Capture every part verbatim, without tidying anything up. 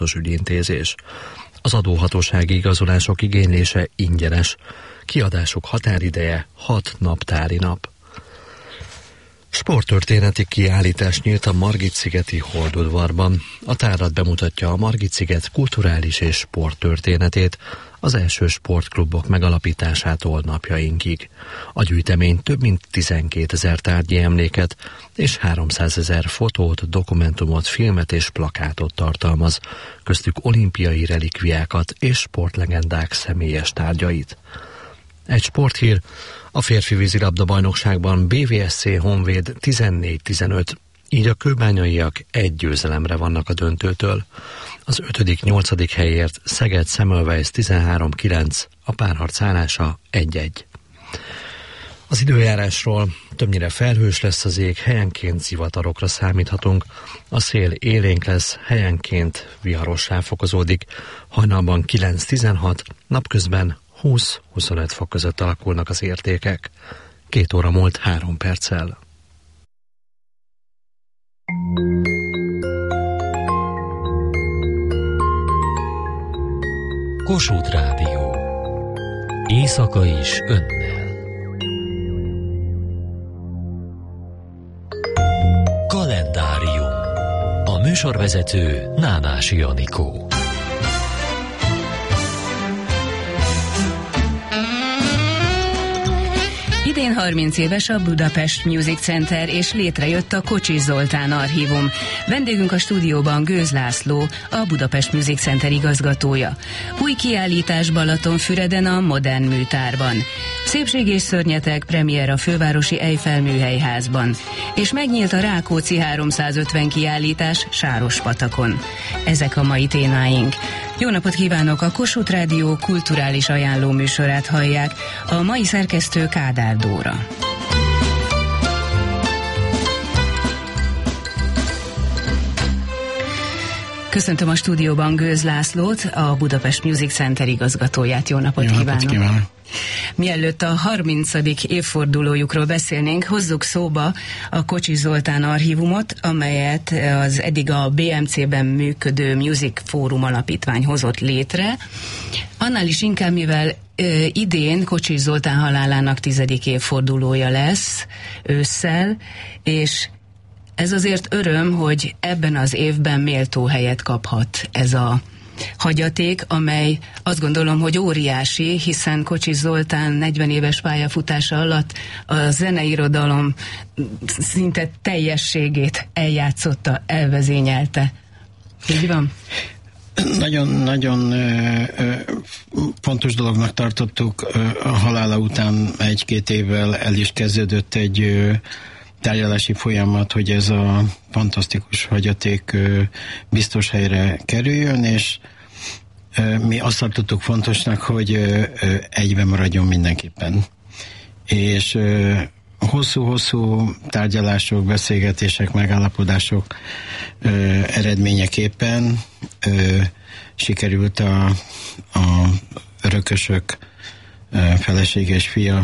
ügyintézés. Az adóhatósági igazolások igénylése ingyenes. Kiadások határideje hat naptári nap. Sporttörténeti kiállítás nyílt a Margit-szigeti Holdudvarban. A tárlat bemutatja a Margit-sziget kulturális és sporttörténetét, az első sportklubok megalapításától napjainkig. A gyűjtemény több mint tizenkétezer tárgyi emléket és háromszázezer fotót, dokumentumot, filmet és plakátot tartalmaz, köztük olimpiai relikviákat és sportlegendák személyes tárgyait. Egy sporthír: a férfi vízilabda bajnokságban bé vé es cé Honvéd tizennégy tizenöt, így a kőbányaiak egy győzelemre vannak a döntőtől. Az ötödik-nyolcadik helyért Szeged Semmelweis tizenhárom kilenc, a párharc állása egy egy. Az időjárásról: többnyire felhős lesz az ég, helyenként zivatarokra számíthatunk, a szél élénk lesz, helyenként viharossá fokozódik, hajnalban kilenc tizenhat, napközben húsz-huszonöt fok között alakulnak az értékek. Két óra múlt három perccel. Kossuth Rádió. Éjszaka is önnel. Kalendárium. A műsorvezető Nánási Anikó. Idén harminc éves a Budapest Music Center, és létrejött a Kocsis Zoltán Archívum. Vendégünk a stúdióban Gőz László, a Budapest Music Center igazgatója. Új kiállítás Balatonfüreden a Modern Műtárban. Szépség és szörnyeteg premier a fővárosi Eiffel Műhelyházban. És megnyílt a Rákóczi háromszázötven kiállítás Sárospatakon. Ezek a mai témáink. Jó napot kívánok! A Kossuth Rádió kulturális ajánló műsorát hallják. A mai szerkesztő Kádár Dóra. Köszöntöm a stúdióban Gőz Lászlót, a Budapest Music Center igazgatóját. Jó napot, Jó kívánok! napot kívánok! Mielőtt a harmincadik évfordulójukról beszélnénk, hozzuk szóba a Kocsis Zoltán Archívumot, amelyet az eddig a bé em cében működő Music Forum Alapítvány hozott létre. Annál is inkább, mivel ö, idén Kocsis Zoltán halálának tizedik évfordulója lesz ősszel, és ez azért öröm, hogy ebben az évben méltó helyet kaphat ez a hagyaték, amely azt gondolom, hogy óriási, hiszen Kocsis Zoltán negyven éves pályafutása alatt a zeneirodalom szinte teljességét eljátszotta, elvezényelte. Így van? Nagyon-nagyon fontos dolognak tartottuk. A halála után egy-két évvel el is kezdődött egy ö, tárgyalási folyamat, hogy ez a fantasztikus hagyaték ö, biztos helyre kerüljön, és ö, mi azt tartottuk fontosnak, hogy ö, ö, egyben maradjon mindenképpen. És ö, hosszú-hosszú tárgyalások, beszélgetések, megállapodások ö, eredményeképpen ö, sikerült a, a örökösök ö, felesége és fia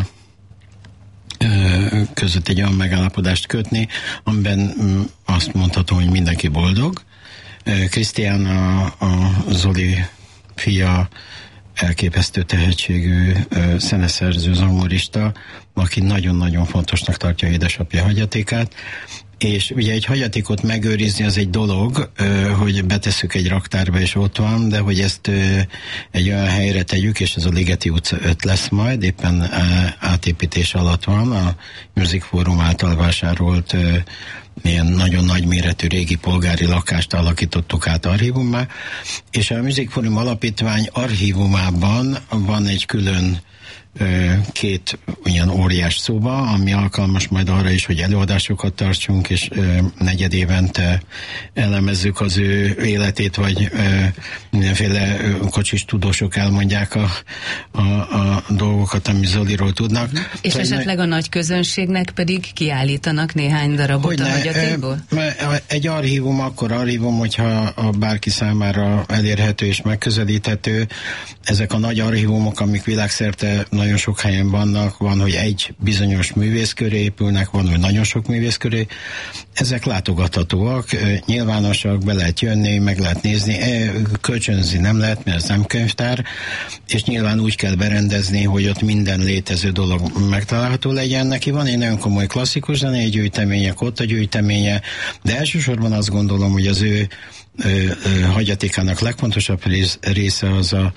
ö, között egy olyan megállapodást kötni, amiben ö, azt mondhatom, hogy mindenki boldog. Krisztián, a, a Zoli fia, elképesztő tehetségű ö, zeneszerző, zongorista, aki nagyon-nagyon fontosnak tartja édesapja hagyatékát, és ugye egy hagyatékot megőrizni az egy dolog, ö, hogy betesszük egy raktárba és ott van, de hogy ezt ö, egy olyan helyre tegyük, és ez a Ligeti utca öt lesz majd, éppen ö, átépítés alatt van, a Music Forum által vásárolt ö, ilyen nagyon nagyméretű régi polgári lakást alakítottuk át archívummá, és a Music Forum Alapítvány archívumában van egy külön ö, két olyan óriás szoba, ami alkalmas majd arra is, hogy előadásokat tartsunk, és ö, negyed évente elemezzük az ő életét, vagy ö, mindenféle ö, kocsis tudósok elmondják a, a, a dolgokat, ami Zoliról tudnak. És Te, esetleg a nagy közönségnek pedig kiállítanak néhány darabot a hagyatékról? hagyatékból? Egy archívum akkor archívum, hogyha a bárki számára elérhető és megközelíthető. Ezek a nagy archívumok, amik világszerte nagyon sok helyen vannak, van, hogy egy bizonyos művész köré épülnek, van, hogy nagyon sok művész köré. Ezek látogathatóak, nyilvánosak, be lehet jönni, meg lehet nézni. Kölcsönzi nem lehet, mert ez nem könyvtár, és nyilván úgy kell berendezni, hogy ott minden létező dolog megtalálható legyen. Neki van egy nagyon komoly klasszikus zenei gyűjteménye, kotta gyűjteménye, de elsősorban azt gondolom, hogy az ő Ö, ö, hagyatékának legfontosabb rész, része az a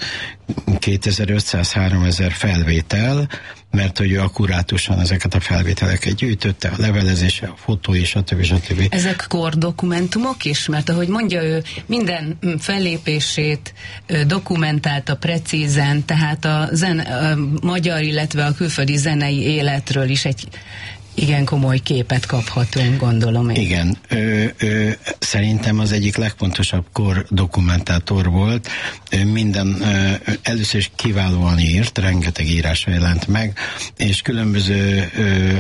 kétezer-ötszáz-háromezer felvétel, mert hogy ő akkurátusan ezeket a felvételeket gyűjtötte, a levelezése, a fotói, stb. stb. Ezek kordokumentumok is? Mert ahogy mondja ő, minden fellépését dokumentálta precízen, tehát a, zen, a magyar, illetve a külföldi zenei életről is egy igen komoly képet kaphatunk, gondolom én. Igen, ö, ö, szerintem az egyik legfontosabb kor dokumentátor volt. Ö, minden ö, először is kiválóan írt, rengeteg írása jelent meg, és különböző ö, ö,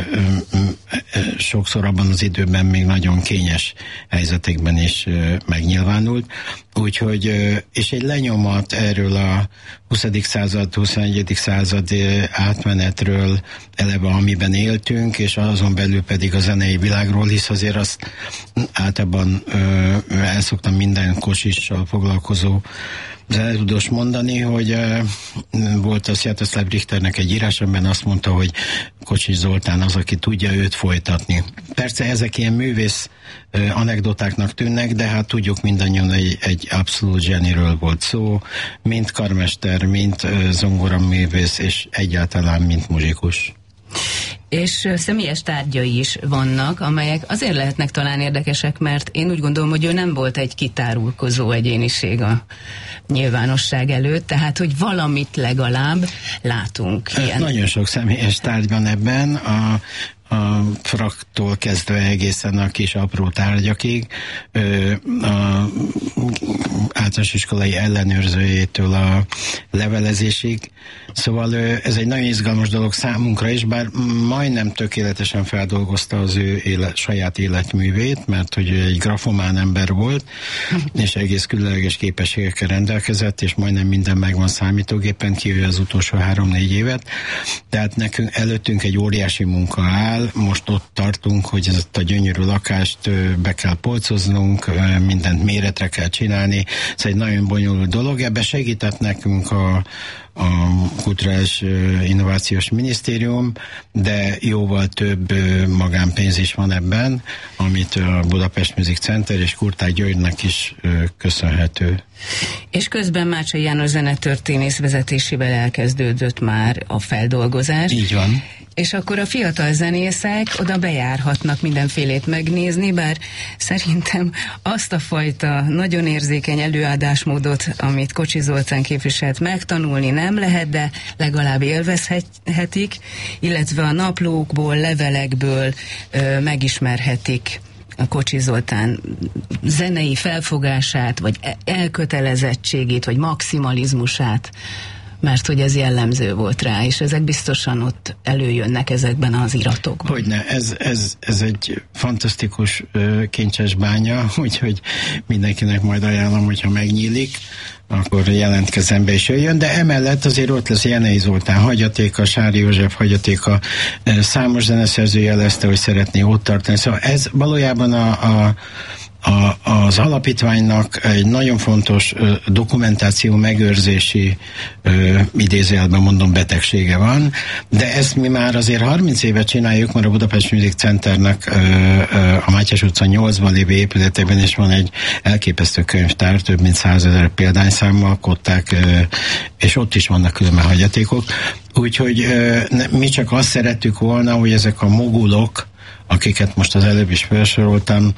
ö, sokszor abban az időben még nagyon kényes helyzetekben is ö, megnyilvánult. Úgyhogy, ö, és egy lenyomat erről a huszadik század, huszonegyedik század átmenetről, eleve amiben éltünk, és azon belül pedig a zenei világról, hisz azért azt általában ö, el szoktam minden kosissal foglalkozó zenetudós mondani, hogy ö, volt a Sviatoslav Richternek egy írás, amiben azt mondta, hogy Kocsis Zoltán az, aki tudja őt folytatni. Persze ezek ilyen művész ö, anekdotáknak tűnnek, de hát tudjuk mindannyian, egy, egy abszolút zseniről volt szó, mint karmester, mint ö, zongoraművész, és egyáltalán mint muzsikus. És személyes tárgyai is vannak, amelyek azért lehetnek talán érdekesek, mert én úgy gondolom, hogy ő nem volt egy kitárulkozó egyéniség a nyilvánosság előtt, tehát, hogy valamit legalább látunk. Ilyen. Nagyon sok személyes tárgy van ebben, a a fraktól kezdve egészen a kis apró tárgyakig, a általános iskolai ellenőrzőjétől a levelezésig. Szóval ez egy nagyon izgalmas dolog számunkra is, bár majdnem tökéletesen feldolgozta az ő élet, saját életművét, mert hogy egy grafomán ember volt, és egész különleges képességekkel rendelkezett, és majdnem minden megvan számítógépen, kívül az utolsó három-négy évet. Tehát nekünk előttünk egy óriási munka áll, most ott tartunk, hogy ezt a gyönyörű lakást be kell polcoznunk, mindent méretre kell csinálni. Ez egy nagyon bonyolult dolog, ebbe segített nekünk a a Kulturális Innovációs Minisztérium, de jóval több magánpénz is van ebben, amit a Budapest Music Center és Kurtág Györgynek is köszönhető. És közben Mácsai János zenetörténész vezetésével elkezdődött már a feldolgozás. Így van. És akkor a fiatal zenészek oda bejárhatnak mindenfélét megnézni, bár szerintem azt a fajta nagyon érzékeny előadásmódot, amit Kocsis Zoltán képviselt, megtanulni nem lehet, de legalább élvezhetik, illetve a naplókból, levelekből ö, megismerhetik a Kocsis Zoltán zenei felfogását, vagy elkötelezettségét, vagy maximalizmusát, mert hogy ez jellemző volt rá, és ezek biztosan ott előjönnek ezekben az iratokban. Hogyne, ez, ez, ez egy fantasztikus ö, kincses bánya, úgyhogy mindenkinek majd ajánlom, hogyha megnyílik, akkor jelentkezzen be és jöjjön, de emellett azért ott lesz Jenei Zoltán hagyatéka, Sári József hagyatéka, számos zeneszerző jelezte, hogy szeretné ott tartani. Szóval ez valójában a, a A, az alapítványnak egy nagyon fontos ö, dokumentáció megőrzési ö, idézőjelben mondom betegsége van, de ezt mi már azért harminc éve csináljuk, mert a Budapest Music Centernek ö, ö, a Mátyás utca nyolcban lévő épületében is van egy elképesztő könyvtár, több mint százezer példányszámmal, kották, ö, és ott is vannak különben hagyatékok. Úgyhogy ö, ne, mi csak azt szerettük volna, hogy ezek a mogulok, akiket most az előbb is felsoroltam,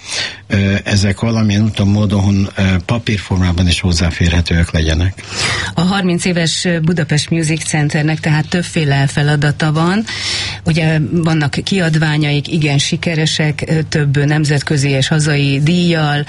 ezek valamilyen úton, módon papírformában is hozzáférhetőek legyenek. A harminc éves Budapest Music Centernek tehát többféle feladata van. Ugye vannak kiadványaik, igen sikeresek, több nemzetközi és hazai díjjal,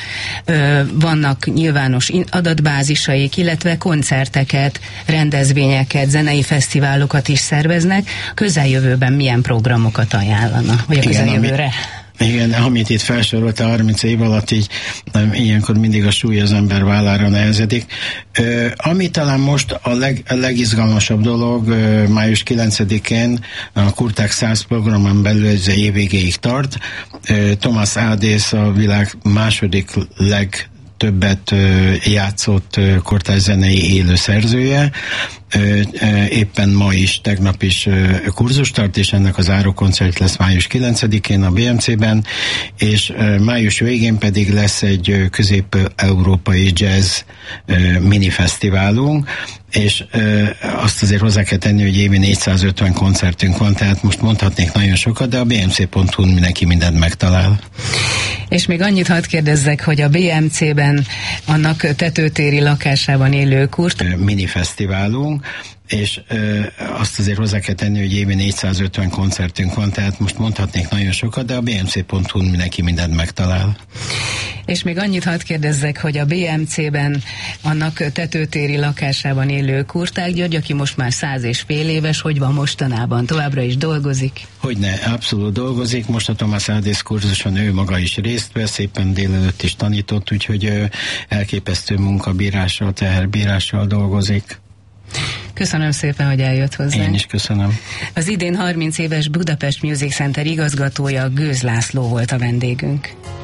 vannak nyilvános adatbázisaik, illetve koncerteket, rendezvényeket, zenei fesztiválokat is szerveznek. Közeljövőben milyen programokat ajánlana? Vagy a közeljövőre? Igen, amit itt felsorolt a harminc év alatt, így nem, ilyenkor mindig a súly az ember vállára nehezedik. Ö, ami talán most a, leg, a legizgalmasabb dolog, ö, május kilencedikén a Kurták száz programon belül ez évvégéig tart. Ö, Thomas Adész a világ második leg többet játszott kortárs zenei élő szerzője. Éppen ma is, tegnap is kurzus tart, és ennek az zárókoncert lesz május kilencedikén a bé em cében, és május végén pedig lesz egy közép-európai jazz minifesztiválunk, és azt azért hozzá kell tenni, hogy évi négyszázötven koncertünk van, tehát most mondhatnék nagyon sokat, de a bé em cé pont hu-n mindenki mindent megtalál. És még annyit hadd kérdezzek, hogy a bé em cében annak tetőtéri lakásában élő kurt minifesztiválunk, és ö, azt azért hozzá kell tenni, hogy évi négyszázötven koncertünk van, tehát most mondhatnék nagyon sokat, de a bé em cé pont hu-n mindenki mindent megtalál. És még annyit hadd kérdezzek, hogy a bé em cében annak tetőtéri lakásában élő Kurták György, aki most már száz és fél éves, hogy van mostanában? Továbbra is dolgozik? Hogyne, abszolút dolgozik. Most a Thomas Adész kurzuson ő maga is részt vesz, éppen délelőtt is tanított, úgyhogy ö, elképesztő munkabírással, teherbírással dolgozik. Köszönöm szépen, hogy eljött hozzánk. Én is köszönöm. Az idén harminc éves Budapest Music Center igazgatója, Gőz László volt a vendégünk.